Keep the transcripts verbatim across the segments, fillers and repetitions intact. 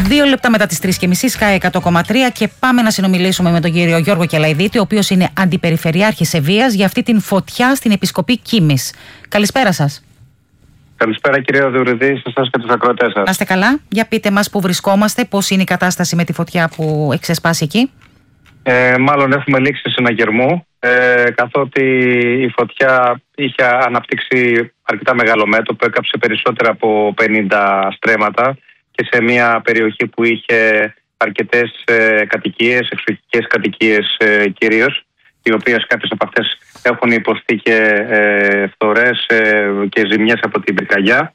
Δύο λεπτά μετά τις τρεις και μισή, Sky εκατό κόμμα τρία, και πάμε να συνομιλήσουμε με τον κύριο Γιώργο Κελαϊδίτη, ο οποίος είναι αντιπεριφερειάρχης Ευβοίας, για αυτή την φωτιά στην Επισκοπή Κίμης. Καλησπέρα σας. Καλησπέρα κύριε Οδουριδή, σε εσάς και τους ακροατές σας. Να είστε καλά. Για πείτε μας πού βρισκόμαστε, πώς είναι η κατάσταση με τη φωτιά που έχει ξεσπάσει εκεί. Ε, μάλλον έχουμε λήξει συναγερμού, ε, καθότι η φωτιά είχε αναπτύξει αρκετά μεγάλο μέτωπο, έκαψε περισσότερα από πενήντα στρέμματα και σε μια περιοχή που είχε αρκετές ε, κατοικίες, εξοχικές κατοικίες ε, κυρίως, οι οποίες κάποιες από αυτές έχουν υποστεί και ε, φθορές ε, και ζημιές από την πυρκαγιά.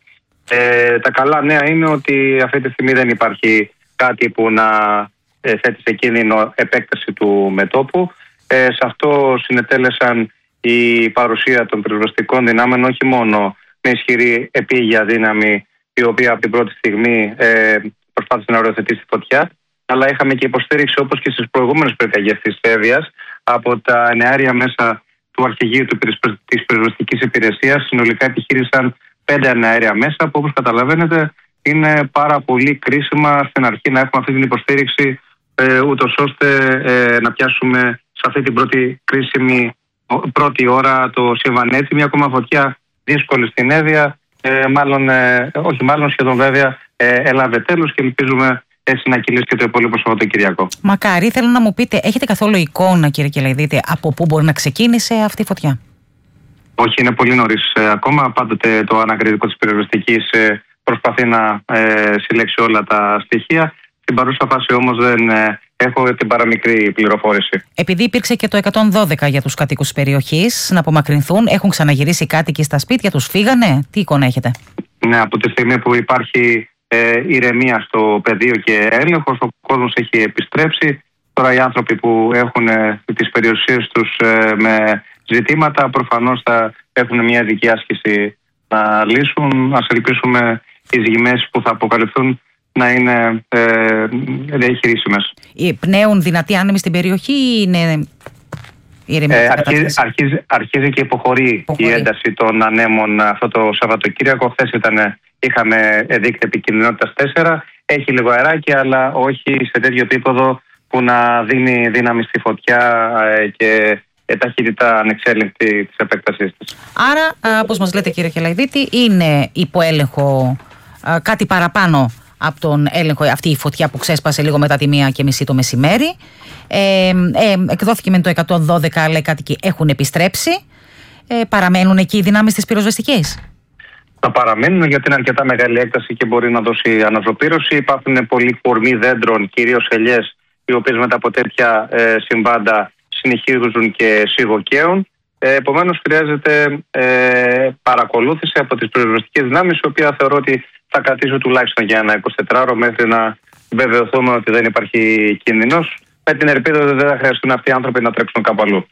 Ε, τα καλά νέα είναι ότι αυτή τη στιγμή δεν υπάρχει κάτι που να ε, θέτει σε κίνδυνο επέκταση του μετώπου. Ε, σε αυτό συνετέλεσαν η παρουσία των πυροσβεστικών δυνάμεων, όχι μόνο με ισχυρή επίγεια δύναμη, η οποία από την πρώτη στιγμή ε, προσπάθησε να οριοθετήσει τη φωτιά, αλλά είχαμε και υποστήριξη, όπως και στις προηγούμενες πυρκαγιές της Εύβοιας, από τα εναέρια μέσα του Αρχηγείου της Πυροσβεστικής Υπηρεσίας. Συνολικά επιχείρησαν πέντε εναέρια μέσα, που όπως καταλαβαίνετε είναι πάρα πολύ κρίσιμα στην αρχή να έχουμε αυτή την υποστήριξη, ε, ούτως ώστε ε, να πιάσουμε σε αυτή την πρώτη κρίσιμη πρώτη ώρα το σύμβαν. Έτσι, μια ακόμα φωτιά δύσκολη στην Εύβοια, ε, μάλλον, ε, όχι μάλλον σχεδόν βέβαια, ε, έλαβε τέλος και ελπίζουμε έτσι να κυλήσει και το υπόλοιπο Σαββατοκυριακό. Μακάρι. Θέλω να μου πείτε, έχετε καθόλου εικόνα, κύριε Κελαϊδίτη, από πού μπορεί να ξεκίνησε αυτή η φωτιά? Όχι, είναι πολύ νωρίς ε, ακόμα. Πάντοτε το ανακριτικό της πυροσβεστικής ε, προσπαθεί να ε, συλλέξει όλα τα στοιχεία. Στην παρούσα φάση όμως δεν ε, έχω την παραμικρή πληροφόρηση. Επειδή υπήρξε και το εκατόν δώδεκα για τους κατοίκους της περιοχής να απομακρυνθούν, έχουν ξαναγυρίσει οι κάτοικοι στα σπίτια τους, φύγανε? Τι εικόνα έχετε? Ναι, από τη στιγμή που υπάρχει ε, ηρεμία στο πεδίο και έλεγχος, ο κόσμος έχει επιστρέψει. Τώρα οι άνθρωποι που έχουν ε, τις περιουσίες τους ε, με ζητήματα προφανώς θα έχουν μια ειδική άσκηση να λύσουν. Ας ελπίσουμε οι ζημιές που θα αποκαλυφθούν να είναι ε, διαχειρίσιμες. Πνέουν δυνατοί άνεμοι στην περιοχή ή είναι ηρεμία? Ε, αρχίζει, αρχίζει, αρχίζει και υποχωρεί, υποχωρεί η ένταση των ανέμων αυτό το Σαββατοκύριακο. Χθες ήταν, είχαμε δίκτυο επικινδυνότητας τέσσερα. Έχει λίγο αεράκι, αλλά όχι σε τέτοιο επίπεδο που να δίνει δύναμη στη φωτιά ε, και ε, ταχύτητα ανεξέλεγκτη της επέκτασής της. Άρα, όπως μας λέτε κύριε Κελαϊδίτη, είναι υπό έλεγχο α, κάτι παραπάνω από τον έλεγχο αυτή η φωτιά που ξέσπασε λίγο μετά τη μία και μισή το μεσημέρι. Ε, ε, εκδόθηκε με το εκατόν δώδεκα, αλλά οι κάτοικοι έχουν επιστρέψει. Ε, παραμένουν εκεί οι δυνάμεις της πυροσβεστικής? Θα παραμένουν, γιατί είναι αρκετά μεγάλη έκταση και μπορεί να δώσει αναζωπήρωση. Υπάρχουν πολλοί κορμοί δέντρων, κυρίως ελιές, οι οποίες μετά από τέτοια ε, συμβάντα συνεχίζουν και σιγοκαίουν. Ε, επομένως, χρειάζεται ε, παρακολούθηση από τις πυροσβεστικές δυνάμεις, η οποία θεωρώ ότι θα κρατήσω τουλάχιστον για ένα εικοσιτετράωρο μέχρι να βεβαιωθούμε ότι δεν υπάρχει κίνδυνος, με την ελπίδα ότι δεν θα χρειαστούν αυτοί οι άνθρωποι να τρέξουν κάπου αλλού.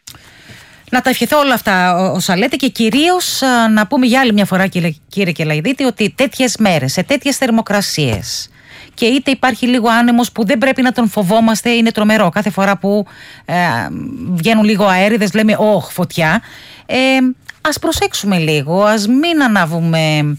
Να τα ευχηθώ όλα αυτά όσα λέτε, και κυρίως να πούμε για άλλη μια φορά, κύριε Κελαϊδίτη, ότι τέτοιες μέρες, σε τέτοιες θερμοκρασίες, και είτε υπάρχει λίγο άνεμος που δεν πρέπει να τον φοβόμαστε, είναι τρομερό. Κάθε φορά που ε, βγαίνουν λίγο αέριδες λέμε «Ωχ, φωτιά». Ε, ας προσέξουμε λίγο, ας μην ανάβουμε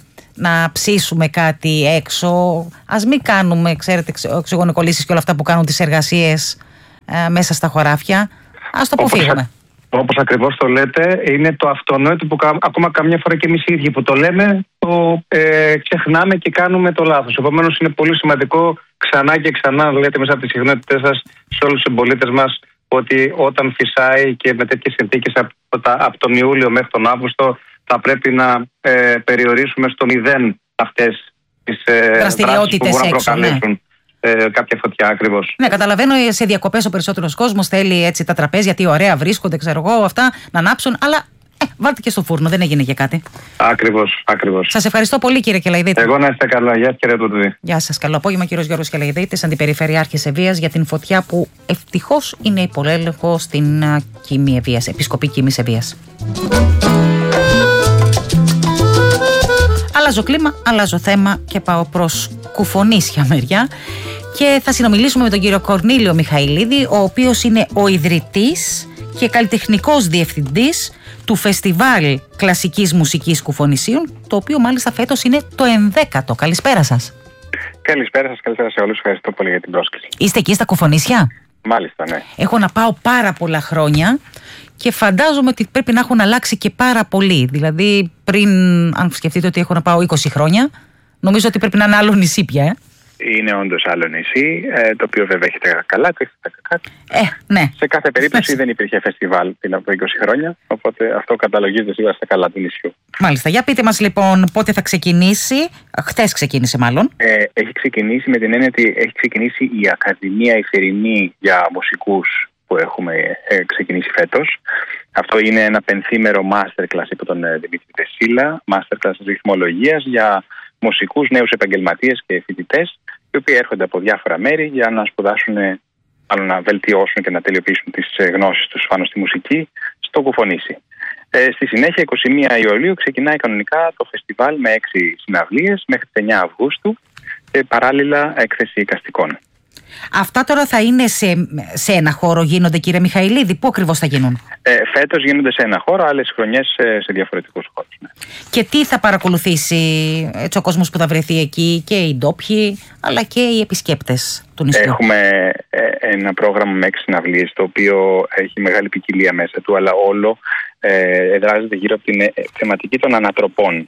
να ψήσουμε κάτι έξω, ας μην κάνουμε, ξέρετε, οξυγονοκολλήσεις και όλα αυτά που κάνουν τις εργασίες ε, μέσα στα χωράφια. Ας το αποφύγουμε. Όπως ακριβώς το λέτε, είναι το αυτονόητο που κα, ακόμα καμιά φορά και εμείς οι ίδιοι που το λέμε, το ε, ξεχνάμε και κάνουμε το λάθος. Επομένως, είναι πολύ σημαντικό ξανά και ξανά να λέτε μέσα από τις συχνότητές σας σε όλους τους συμπολίτες μας ότι όταν φυσάει και με τέτοιες συνθήκες από, από τον Ιούλιο μέχρι τον Αύγουστο, θα πρέπει να ε, περιορίσουμε στο μηδέν αυτές τις ε, δράσεις που μπορούν να προκαλέσουν. Ναι. Ε, κάποια φωτιά ακριβώς. Ναι, καταλαβαίνω, σε διακοπές ο περισσότερος κόσμος θέλει έτσι τα τραπέζια, τι ωραία βρίσκονται, ξέρω εγώ, αυτά να ανάψουν, αλλά ε, βάλτε και στο φούρνο, δεν έγινε και κάτι. Ακριβώς, ακριβώς. Σας ευχαριστώ πολύ, κύριε Κελαϊδίτη. Εγώ να είστε καλά. Γεια σας, κύριε Τούτουδη. Γεια σας, καλό απόγευμα, κύριος Γιώργος Κελαϊδίτης, αντιπεριφερειάρχης Ευβοίας, για την φωτιά που ευτυχώς είναι υπό έλεγχο στην Κίμη Ευβοίας, Επισκοπή Κίμης Ευβοίας. Αλλάζω κλίμα, αλλάζω θέμα και πάω προς κουφονίσια μεριά και θα συνομιλήσουμε με τον κύριο Κορνήλιο Μιχαηλίδη, ο οποίος είναι ο ιδρυτής και καλλιτεχνικός διευθυντής του Φεστιβάλ Κλασικής Μουσικής Κουφονησίων, το οποίο μάλιστα φέτος είναι το ενδέκατο. Καλησπέρα σας. Καλησπέρα σας, καλησπέρα σε όλους. Ευχαριστώ πολύ για την πρόσκληση. Είστε εκεί στα Κουφονίσια? Μάλιστα, ναι. Έχω να πάω πάρα πολλά χρόνια και φαντάζομαι ότι πρέπει να έχουν αλλάξει και πάρα πολύ. Δηλαδή, πριν, αν σκεφτείτε ότι έχω να πάω είκοσι χρόνια, νομίζω ότι πρέπει να είναι άλλο νησί πια. Ε? Είναι όντως άλλο νησί, το οποίο βέβαια έχει τα καλά του, έχει τα κακά του. Ε, ναι. Σε κάθε περίπτωση δεν υπήρχε φεστιβάλ πριν από είκοσι χρόνια, οπότε αυτό καταλογίζεται σίγουρα στα καλά του νησιού. Μάλιστα. Για πείτε μας λοιπόν πότε θα ξεκινήσει. Χτες ξεκίνησε μάλλον. Ε, έχει ξεκινήσει με την έννοια ότι έχει ξεκινήσει η Ακαδημία η θερινή για μουσικούς που έχουμε ε, ξεκινήσει φέτος. Αυτό είναι ένα πενθήμερο masterclass υπό τον ε, Δημήτρη Τεσίλα, masterclass ρυθμολογίας για μουσικούς, νέους επαγγελματίες και φοιτητές, οι οποίοι έρχονται από διάφορα μέρη για να σπουδάσουν, μάλλον να βελτιώσουν και να τελειοποιήσουν τις γνώσεις τους πάνω στη μουσική στο Κουφονήσι. Ε, στη συνέχεια, εικοστή πρώτη Ιουλίου, ξεκινάει κανονικά το φεστιβάλ με έξι συναυλίες μέχρι τις εννέα Αυγούστου και παράλληλα έκθεση εικαστικών. Αυτά τώρα θα είναι σε, σε ένα χώρο γίνονται, κύριε Μιχαηλίδη, πού ακριβώς θα γίνουν? Ε, φέτος γίνονται σε ένα χώρο, άλλες χρονιές σε, σε διαφορετικούς χώρους. Ναι. Και τι θα παρακολουθήσει έτσι ο κόσμος που θα βρεθεί εκεί, και οι ντόπιοι αλλά και οι επισκέπτες του νησιού? Έχουμε ε, ένα πρόγραμμα με έξι συναυλίες, το οποίο έχει μεγάλη ποικιλία μέσα του, αλλά όλο ε, εδράζεται γύρω από την ε, θεματική των ανατροπών.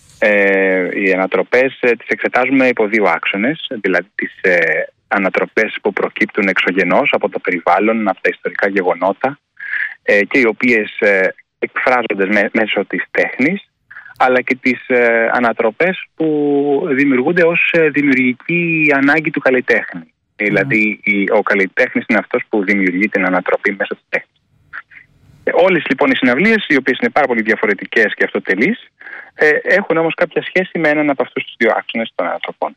Ε, οι ανατροπές ε, τις εξετάζουμε υπό δύο άξονες, δηλαδή τις ε, ανατροπές που προκύπτουν εξωγενώς από το περιβάλλον, από τα ιστορικά γεγονότα ε, και οι οποίες ε, εκφράζονται με, μέσω της τέχνης, αλλά και τις ε, ανατροπές που δημιουργούνται ως ε, δημιουργική ανάγκη του καλλιτέχνη. Mm. Δηλαδή η, ο καλλιτέχνης είναι αυτός που δημιουργεί την ανατροπή μέσω της τέχνης. Ε, όλες λοιπόν οι συναυλίες, οι οποίες είναι πάρα πολύ διαφορετικές και αυτοτελείς, ε, έχουν όμως κάποια σχέση με έναν από αυτούς τους δύο άξονες των ανατροπών.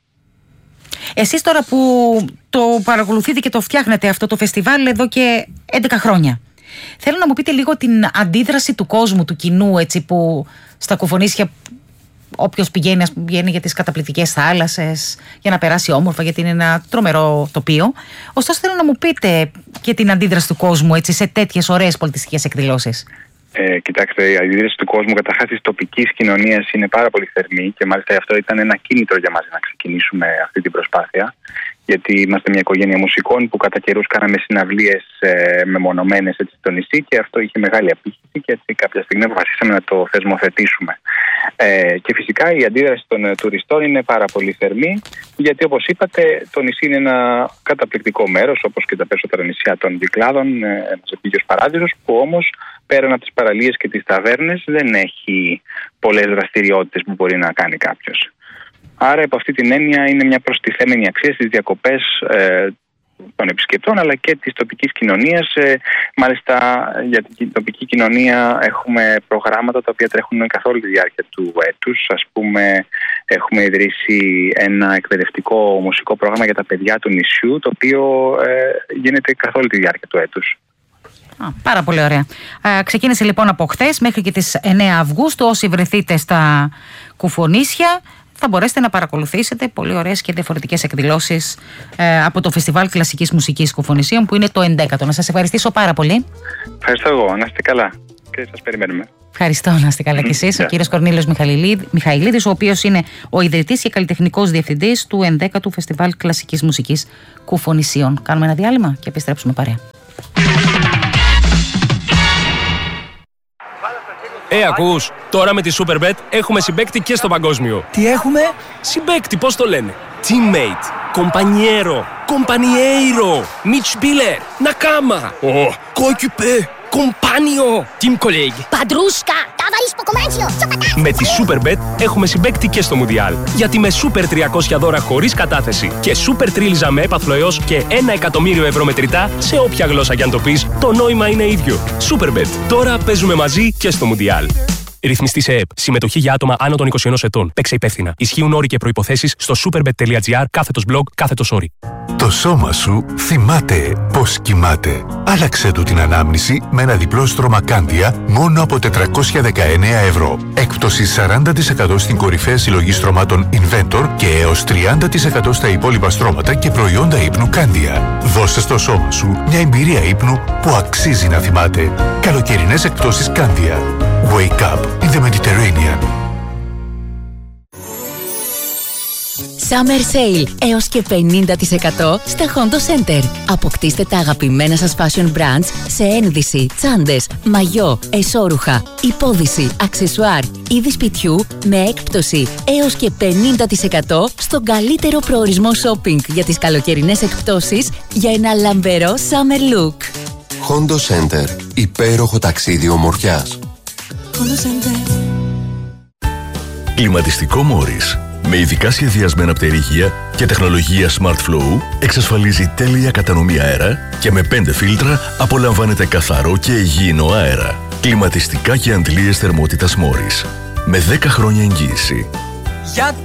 Εσείς τώρα που το παρακολουθείτε και το φτιάχνετε αυτό το φεστιβάλ εδώ και έντεκα χρόνια, θέλω να μου πείτε λίγο την αντίδραση του κόσμου, του κοινού, έτσι, που στα Κουφονήσια όποιος πηγαίνει, ας πούμε, πηγαίνει για τις καταπληκτικές θάλασσες, για να περάσει όμορφα, γιατί είναι ένα τρομερό τοπίο. Ωστόσο θέλω να μου πείτε και την αντίδραση του κόσμου, έτσι, σε τέτοιες ωραίες πολιτιστικές εκδηλώσεις. Ε, κοιτάξτε, η αντίδραση του κόσμου, καταρχάς της τοπικής κοινωνίας, είναι πάρα πολύ θερμή και μάλιστα αυτό ήταν ένα κίνητρο για μας να ξεκινήσουμε αυτή την προσπάθεια. Γιατί είμαστε μια οικογένεια μουσικών που κατά καιρούς κάναμε συναυλίες ε, μεμονωμένες έτσι, στο νησί, και αυτό είχε μεγάλη απήχηση και έτσι κάποια στιγμή αποφασίσαμε να το θεσμοθετήσουμε. Ε, και φυσικά η αντίδραση των ε, τουριστών είναι πάρα πολύ θερμή, γιατί όπως είπατε το νησί είναι ένα καταπληκτικό μέρος, όπως και τα περισσότερα νησιά των Κυκλάδων, ε, ένας επίγειος παράδεισος, που όμως πέραν από τις παραλίες και τις ταβέρνες δεν έχει πολλές δραστηριότητες που μπορεί να κάνει κάποιος. Άρα, από αυτή την έννοια, είναι μια προστιθέμενη αξία στις διακοπές ε, των επισκεπτών αλλά και της τοπικής κοινωνίας. Ε, μάλιστα, για την τοπική κοινωνία έχουμε προγράμματα τα οποία τρέχουν καθ' όλη τη διάρκεια του έτους. Ας πούμε, έχουμε ιδρύσει ένα εκπαιδευτικό μουσικό πρόγραμμα για τα παιδιά του νησιού, το οποίο ε, γίνεται καθ' όλη τη διάρκεια του έτους. Α, πάρα πολύ ωραία. Α, ξεκίνησε λοιπόν από χθες μέχρι και τις εννέα Αυγούστου. Όσοι βρεθείτε στα Κουφονήσια, θα μπορέσετε να παρακολουθήσετε πολύ ωραίες και διαφορετικές εκδηλώσεις ε, από το Φεστιβάλ Κλασικής Μουσικής Κουφονησίων, που είναι το ενδέκατο. Να σας ευχαριστήσω πάρα πολύ. Ευχαριστώ εγώ. Να είστε καλά και σας περιμένουμε. Ευχαριστώ, να είστε καλά κι εσείς. Yeah. Ο κύριος Κορνήλιος Μιχαηλίδης, ο οποίος είναι ο ιδρυτής και καλλιτεχνικός διευθυντής του ενδέκατου Φεστιβάλ Κλασικής Μουσικής Κουφονησίων. Κάνουμε ένα διάλειμμα και επιστρέψουμε παρέα. Ε, ακούς, τώρα με τη Superbet έχουμε συμπαίκτη και στο παγκόσμιο. Τι έχουμε? Συμπαίκτη, πώς το λένε? Teammate, compañero, compañeiro, Mitspieler, Nakama, oh, coéquipier, compagno, team colleague, Padrusca, ταβαρίς ποκομάνσιο, σοκατά. Με τη Superbet έχουμε συμπαίκτη και στο Μουντιάλ. Γιατί με Super τριακόσια δώρα χωρίς κατάθεση και Super τρίλιζα με έπαθλο έως και ένα εκατομμύριο ευρώ μετρητά, σε όποια γλώσσα κι αν το πεις, το νόημα είναι ίδιο. Superbet. Τώρα παίζουμε μαζί και στο Μουντιάλ. Ρυθμιστή σε ΕΕΠ. Συμμετοχή για άτομα άνω των είκοσι ενός ετών. Παίξε υπεύθυνα. Ισχύουν όροι και προϋποθέσεις στο superbet.gr κάθετος blog κάθετος όροι. Το σώμα σου θυμάται πώς κοιμάται. Άλλαξε του την ανάμνηση με ένα διπλό στρώμα Κάνδια μόνο από τετρακόσια δεκαεννέα ευρώ. Έκπτωση σαράντα τοις εκατό στην κορυφαία συλλογή στρωμάτων Inventor και έως τριάντα τοις εκατό στα υπόλοιπα στρώματα και προϊόντα ύπνου Κάνδια. Δώσε στο σώμα σου μια εμπειρία ύπνου που αξίζει να θυμάται. Καλοκαιρινές εκπτώσεις Κάνδια. Wake up in the Mediterranean. Summer Sale έως και πενήντα τοις εκατό στα Hondo Center. Αποκτήστε τα αγαπημένα σας fashion brands σε ένδυση, τσάντες, μαγιό, εσώρουχα, υπόδυση, αξεσουάρ, είδη σπιτιού με έκπτωση έως και πενήντα τοις εκατό στον καλύτερο προορισμό shopping για τις καλοκαιρινές εκπτώσεις για ένα λαμπερό summer look. Hondo Center. Υπέροχο ταξίδι ομορφιάς. Hondo Center. Κλιματιστικό Μόρις. Με ειδικά σχεδιασμένα πτερίγια και τεχνολογία Smart Flow εξασφαλίζει τέλεια κατανομή αέρα και με πέντε φίλτρα απολαμβάνετε καθαρό και υγιεινό αέρα. Κλιματιστικά και αντλίες θερμότητας Μόρις. Με δέκα χρόνια εγγύηση. Για